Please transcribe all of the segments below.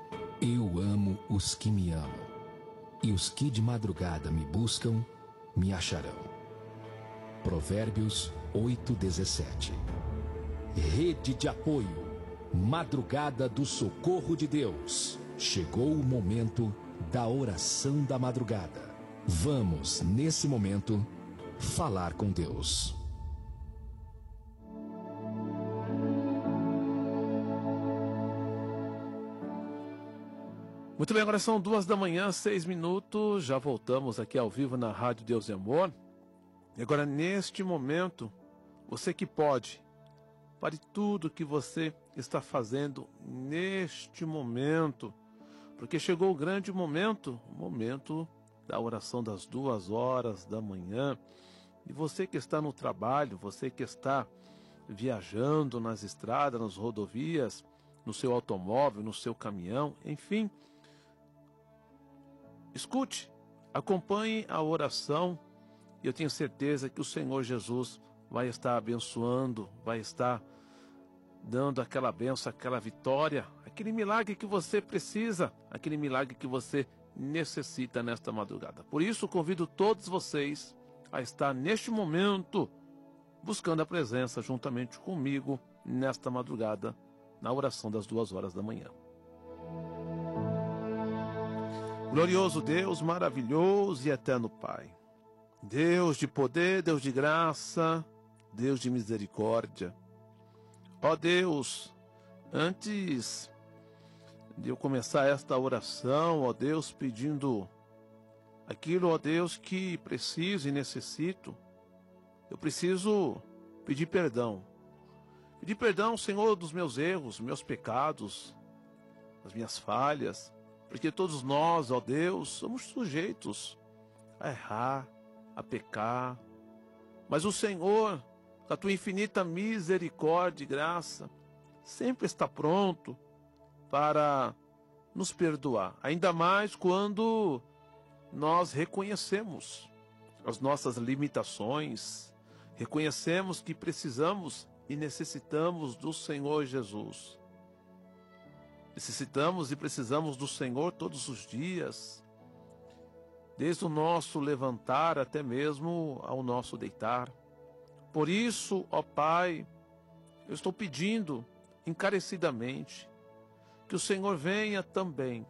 Eu amo os que me amam, e os que de madrugada me buscam, me acharão. Provérbios 8:17. Rede de apoio, Madrugada do Socorro de Deus. Chegou o momento da oração da madrugada. Vamos, nesse momento, falar com Deus. Muito bem, agora são 2h, 6 minutos. Já voltamos aqui ao vivo na Rádio Deus e Amor. E agora, neste momento, você que pode, pare tudo que você está fazendo neste momento, porque chegou o grande momento, o momento da oração das 2h. E você que está no trabalho, você que está viajando nas estradas, nas rodovias, no seu automóvel, no seu caminhão, enfim, escute, acompanhe a oração e eu tenho certeza que o Senhor Jesus vai estar abençoando, vai estar dando aquela bênção, aquela vitória, aquele milagre que você precisa, aquele milagre que você necessita nesta madrugada. Por isso, convido todos vocês a estar neste momento buscando a presença juntamente comigo nesta madrugada, na oração das 2h. Glorioso Deus, maravilhoso e eterno Pai, Deus de poder, Deus de graça, Deus de misericórdia. Ó Deus, antes de eu começar esta oração, ó Deus, pedindo aquilo, ó Deus, que preciso e necessito, eu preciso pedir perdão. Pedir perdão, Senhor, dos meus erros, meus pecados, das minhas falhas, porque todos nós, ó Deus, somos sujeitos a errar, a pecar. Mas o Senhor, com a tua infinita misericórdia e graça, sempre está pronto para nos perdoar. Ainda mais quando nós reconhecemos as nossas limitações, reconhecemos que precisamos e necessitamos do Senhor Jesus. Necessitamos e precisamos do Senhor todos os dias, desde o nosso levantar até mesmo ao nosso deitar. Por isso, ó Pai, eu estou pedindo encarecidamente que o Senhor venha também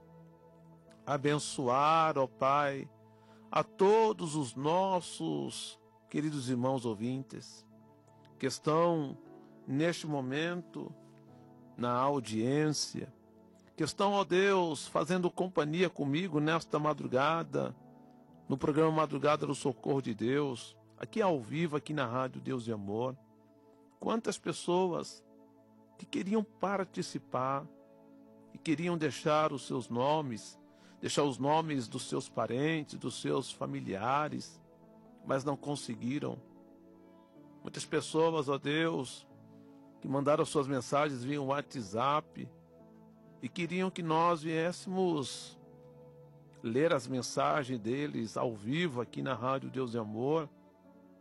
abençoar, ó Pai, a todos os nossos queridos irmãos ouvintes que estão neste momento na audiência, que estão, ó Deus, fazendo companhia comigo nesta madrugada, no programa Madrugada do Socorro de Deus, aqui ao vivo, aqui na Rádio Deus e Amor. Quantas pessoas que queriam participar e queriam deixar os seus nomes, deixar os nomes dos seus parentes, dos seus familiares, mas não conseguiram. Muitas pessoas, ó Deus, que mandaram suas mensagens via WhatsApp e queriam que nós viéssemos ler as mensagens deles ao vivo aqui na Rádio Deus e Amor.